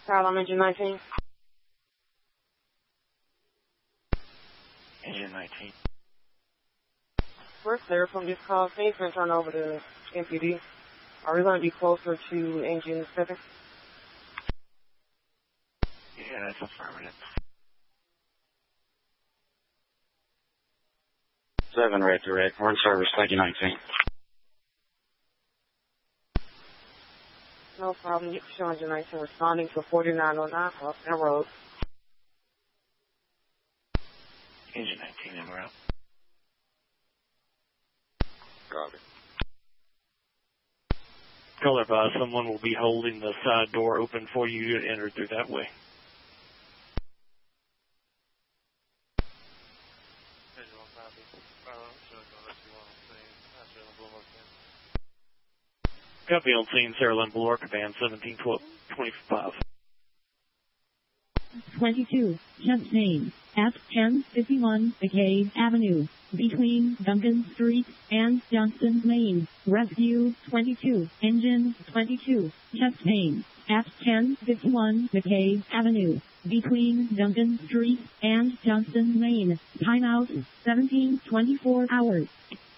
Problem engine 19. Engine 19. We're clear from this call. Things can turn over to MPD. Are we going to be closer to engine 7? Yeah, that's affirmative. 7 red direct. We're in service. Thank you, 19. No problem. You can show engine 19 responding to 4909 Austin Road. Engine 19 en route. Copy. Color by someone will be holding the side door open for you to enter through that way. Copy on scene, Sarah Lynn Bulwark, band 1725. 22, Chastain, at 1051 McCabe Avenue, between Duncan Street and Johnston Lane. Rescue 22, engine 22, Chastain, at 1051 McCabe Avenue, between Duncan Street and Johnston Lane. Timeout 1724 hours.